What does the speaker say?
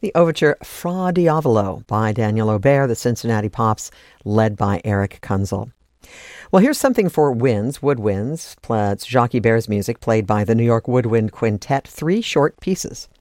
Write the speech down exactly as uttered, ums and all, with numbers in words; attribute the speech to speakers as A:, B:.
A: The overture Fra Diavolo by Daniel Aubert, the Cincinnati Pops, led by Eric Kunzel. Well, here's something for winds, woodwinds. It's Jacques Bear's music played by the New York Woodwind Quintet, three short pieces.